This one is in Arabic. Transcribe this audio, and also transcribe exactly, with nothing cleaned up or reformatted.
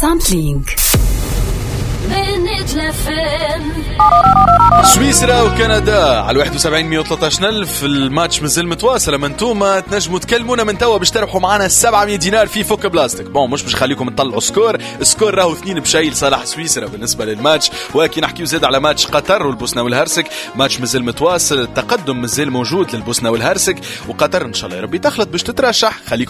سامبلينج. سويسرا وكندا على واحد وسبعين مية وثلاثة عشر ألف. الماتش مازال متواصل. لما انتوما تنجموا تكلمونا من توا باش تربحوا معنا سبعمية دينار في فوك بلاستيك. بون مش باش خليكم تطلعوا سكور. سكور راهو اثنين بشيء لصالح سويسرا بالنسبه للماتش، ولكن نحكيو زاد على ماتش قطر والبوسنه والهرسك. ماتش مازال متواصل، التقدم مازال موجود للبوسنه والهرسك، وقطر ان شاء الله يا ربي تخلط باش تترشح. خليكم